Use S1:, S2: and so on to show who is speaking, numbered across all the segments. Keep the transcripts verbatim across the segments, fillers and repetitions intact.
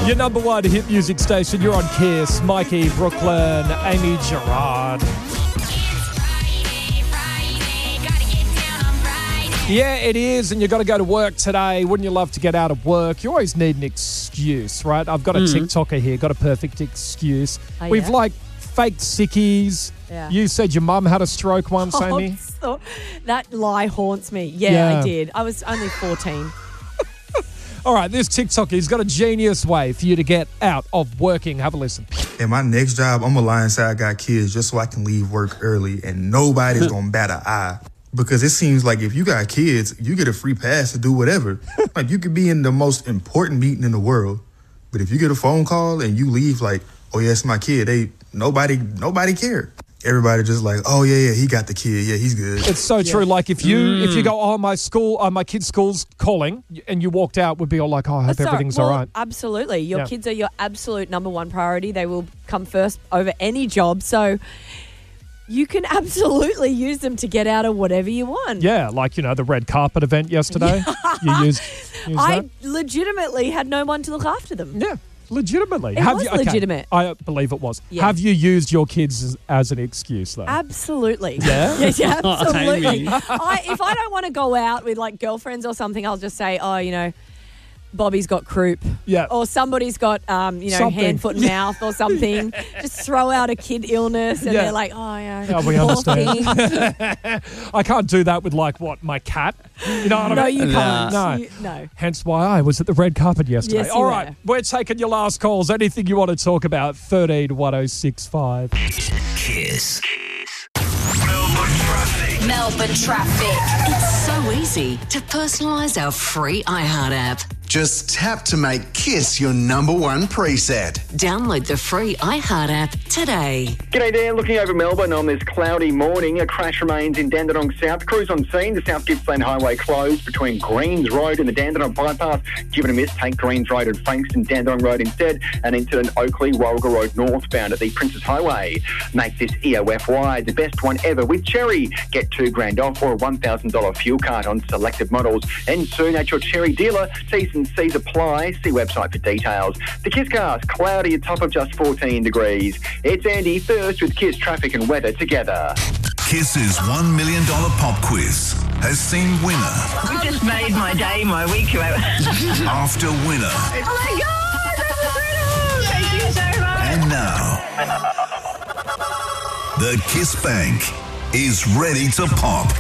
S1: Your number one hit music station. You're on Kiss. Mikey, Brooklyn, Amy Gerard. Yeah, it is, and you've got to go to work today. Wouldn't you love to get out of work? You always need an excuse, right? I've got a mm. TikToker here, got a perfect excuse. Oh, We've, yeah? like, faked sickies. Yeah. You said your mum had a stroke once, oh, Amy?
S2: So, that lie haunts me. Yeah, yeah, I did. I was only fourteen.
S1: All right, this TikToker, he's got a genius way for you to get out of working. Have a listen.
S3: In my next job, I'm going to lie and say I got kids just so I can leave work early, and nobody's going to bat an eye. Because it seems like if you got kids, you get a free pass to do whatever. Like, you could be in the most important meeting in the world, but if you get a phone call and you leave like, oh, yeah, it's my kid, they nobody nobody cared. Everybody just like, oh, yeah, yeah, he got the kid. Yeah, he's good.
S1: It's so yeah. true. Like, if you mm. if you go, oh, my school, uh, my kid's school's calling, and you walked out, would be all like, oh, I hope That's everything's
S2: all right.
S1: Well, all right.
S2: Absolutely. Your
S1: yeah.
S2: kids are your absolute number one priority. They will come first over any job. So you can absolutely use them to get out of whatever you want.
S1: Yeah, like, you know, the red carpet event yesterday. you used, used
S2: I
S1: that?
S2: legitimately had no one to look after them.
S1: Yeah, legitimately.
S2: It
S1: Have
S2: was
S1: you, okay,
S2: legitimate.
S1: I believe it was.
S2: Yeah.
S1: Have you used your kids as, as an excuse, though?
S2: Absolutely.
S1: Yeah?
S2: Yes, yeah, absolutely. I, if I don't want to go out with, like, girlfriends or something, I'll just say, oh, you know, Bobby's got croup.
S1: Yeah.
S2: Or somebody's got, um, you know,
S1: something.
S2: hand, foot, and mouth or something. Just throw out a kid illness and
S1: yeah.
S2: they're like, oh, yeah.
S1: Yeah, we understand. I can't do that with, like, what, my cat? You know what
S2: no,
S1: I mean?
S2: you can't.
S1: No.
S2: You, no.
S1: Hence why I was at the red carpet yesterday.
S2: Yes,
S1: All
S2: you
S1: right,
S2: were.
S1: we're taking your last calls. Anything you want to talk about, thirteen one oh six five.
S4: Kiss. Melbourne traffic.
S5: Melbourne traffic. It's so easy to personalise our free iHeart app.
S6: Just tap to make Kiss your number one preset.
S5: Download the free iHeart app today.
S7: G'day there, looking over Melbourne on this cloudy morning. A crash remains in Dandenong South. Crews on scene. The South Gippsland Highway closed between Greens Road and the Dandenong Bypass. Given a miss, take Greens Road and Frankston Dandenong Road instead, and into an Oakley Warragul Road northbound at the Princess Highway. Make this E O F Y the best one ever with Cherry. Get two grand off or a one thousand dollars fuel card on selected models. And soon at your Cherry dealer. Season Seas apply. See website for details. The Kiss Cars, cloudy, a top of just fourteen degrees. It's Andy first with Kiss traffic and weather together.
S4: Kiss's one million dollars pop quiz has seen winner
S8: You just made my day, my week.
S4: after winner.
S8: Oh my God, that's incredible! Thank you so much.
S4: And now, the Kiss Bank is ready to pop.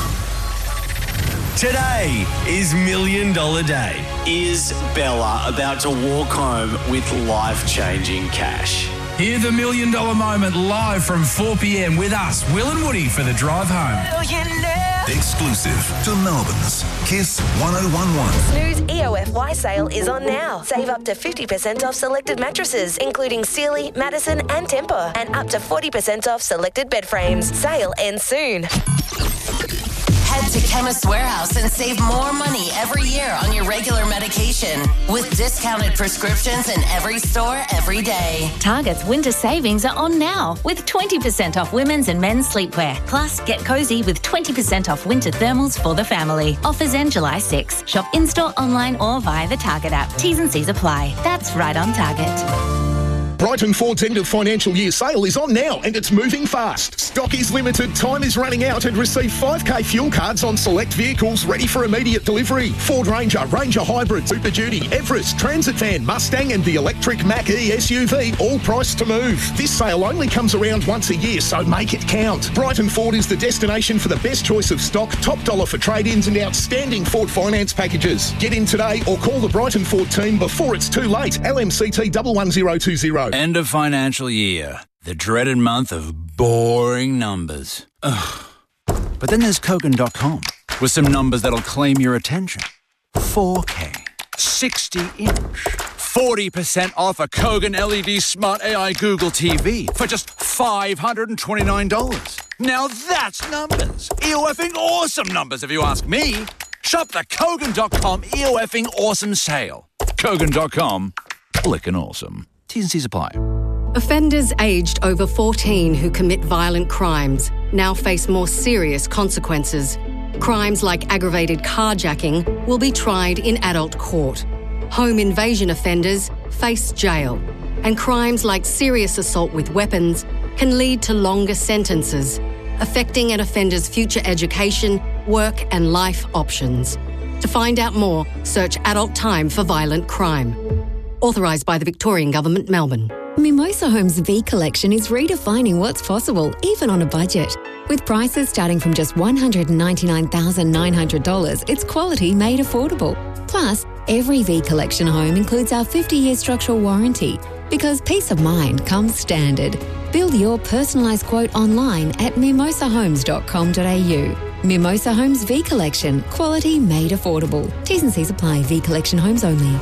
S9: Today is Million Dollar Day. Is Bella about to walk home with life-changing cash?
S10: Hear the Million Dollar Moment live from four p.m. with us, Will and Woody, for the drive home.
S4: Exclusive to Melbourne's Kiss one oh one one.
S11: Snooze E O F Y sale is on now. Save up to fifty percent off selected mattresses, including Sealy, Madison and Tempur, and up to forty percent off selected bed frames. Sale ends soon.
S5: Head to Chemist Warehouse and save more money every year on your regular medication with discounted prescriptions in every store every day.
S12: Target's winter savings are on now with twenty percent off women's and men's sleepwear. Plus, get cozy with twenty percent off winter thermals for the family. Offers end July sixth. Shop in-store, online or via the Target app. T's and C's apply. That's right on Target.
S13: Brighton Ford's end of financial year sale is on now and it's moving fast. Stock is limited, time is running out, and receive five K fuel cards on select vehicles ready for immediate delivery. Ford Ranger, Ranger Hybrid, Super Duty, Everest, Transit Van, Mustang and the electric Mach-E S U V, all priced to move. This sale only comes around once a year, so make it count. Brighton Ford is the destination for the best choice of stock, top dollar for trade-ins and outstanding Ford finance packages. Get in today or call the Brighton Ford team before it's too late. L M C T one one zero two zero.
S10: End of financial year. The dreaded month of boring numbers. Ugh. But then there's Kogan dot com with some numbers that'll claim your attention. four K, sixty inch, forty percent off a Kogan L E D Smart A I Google T V for just five hundred twenty-nine dollars. Now that's numbers. E-O-F-ing awesome numbers if you ask me. Shop the Kogan dot com E-O-F-ing awesome sale. Kogan dot com, flickin' awesome. T's and C's apply.
S14: Offenders aged over fourteen who commit violent crimes now face more serious consequences. Crimes like aggravated carjacking will be tried in adult court. Home invasion offenders face jail, and crimes like serious assault with weapons can lead to longer sentences, affecting an offender's future education, work and life options. To find out more, search Adult Time for Violent Crime. Authorised by the Victorian Government, Melbourne.
S15: Mimosa Homes V Collection is redefining what's possible, even on a budget. With prices starting from just one hundred ninety-nine thousand nine hundred dollars, it's quality made affordable. Plus, every V Collection home includes our fifty-year structural warranty, because peace of mind comes standard. Build your personalised quote online at mimosa homes dot com dot a u. Mimosa Homes V Collection, quality made affordable. T's and C's apply. V Collection homes only.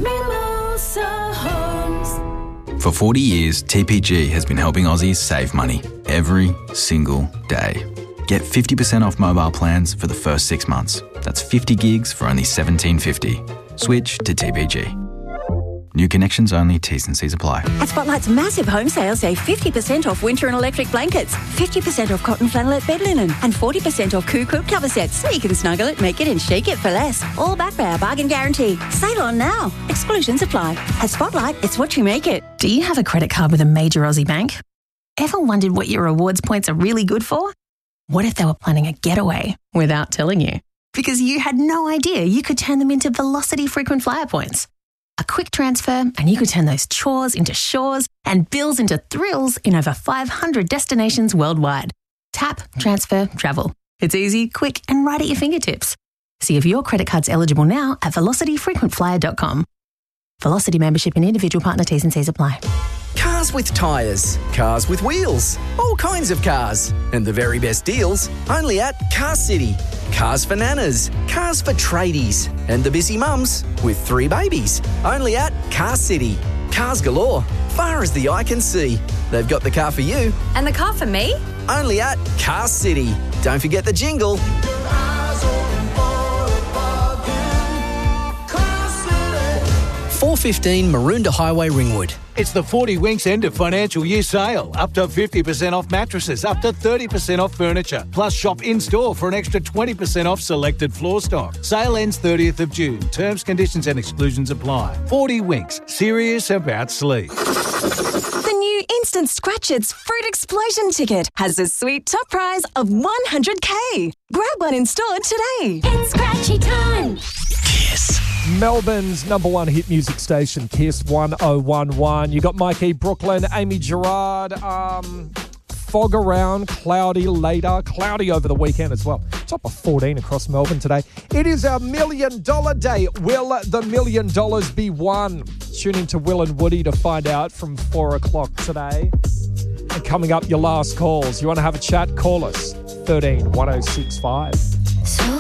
S16: Mimosa Homes.
S10: For forty years, T P G has been helping Aussies save money every single day. Get fifty percent off mobile plans for the first six months. That's fifty gigs for only seventeen fifty. Switch to T P G. New connections only, T's and C's apply.
S17: At Spotlight's massive home sale, save fifty percent off winter and electric blankets, fifty percent off cotton flannelette bed linen, and forty percent off Coo Quilt cover sets, so you can snuggle it, make it and shake it for less. All backed by our bargain guarantee. Sale on now. Exclusions apply. At Spotlight, it's what you make it.
S18: Do you have a credit card with a major Aussie bank? Ever wondered what your rewards points are really good for? What if they were planning a getaway without telling you? Because you had no idea you could turn them into Velocity frequent flyer points. A quick transfer and you could turn those chores into shores and bills into thrills in over five hundred destinations worldwide. Tap, transfer, travel. It's easy, quick and right at your fingertips. See if your credit card's eligible now at velocity frequent flyer dot com. Velocity membership and individual partner T's and C's apply.
S19: Cars with tyres, cars with wheels, all kinds of cars. And the very best deals only at Car City. Cars for nanas, cars for tradies, and the busy mums with three babies. Only at Car City. Cars galore, far as the eye can see. They've got the car for you.
S20: And the car for me?
S19: Only at Car City. Don't forget the jingle. four fifteen Maroondah Highway, Ringwood.
S21: It's the forty Winks end of financial year sale. Up to fifty percent off mattresses, up to thirty percent off furniture. Plus shop in-store for an extra twenty percent off selected floor stock. Sale ends thirtieth of June. Terms, conditions and exclusions apply. forty Winks. Serious about sleep.
S22: The new Instant Scratchits Fruit Explosion ticket has a sweet top prize of one hundred K. Grab one in store today.
S16: It's Scratchy time.
S1: Kiss. Melbourne's number one hit music station, Kiss one oh one one. You got Mikey Brooklyn, Amy Gerard, um, fog around, cloudy later, cloudy over the weekend as well. Top of fourteen across Melbourne today. It is our million dollar day. Will the million dollars be won? Tune in to Will and Woody to find out from four o'clock today. And coming up, your last calls. You want to have a chat? Call us. thirteen one oh six five.
S16: So